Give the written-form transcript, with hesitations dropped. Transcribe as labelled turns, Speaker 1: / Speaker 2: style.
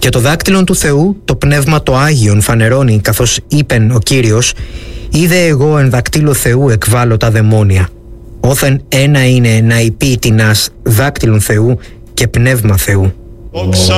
Speaker 1: Και το δάκτυλον του Θεού, το πνεύμα το Άγιον φανερώνει, καθώς είπεν ο Κύριος, «Είδε εγώ εν δακτύλο Θεού εκβάλλω τα δαιμόνια». Όθεν ένα είναι να υπεί τινάς δάκτυλον Θεού και πνεύμα Θεού.